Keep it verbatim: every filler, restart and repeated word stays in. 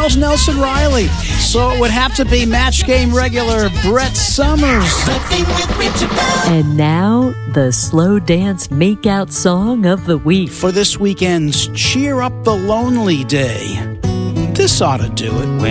Charles Nelson Riley. So it would have to be Match Game regular Brett Summers. And now, the slow dance makeout song of the week. For this weekend's Cheer Up the Lonely Day. This ought to do it.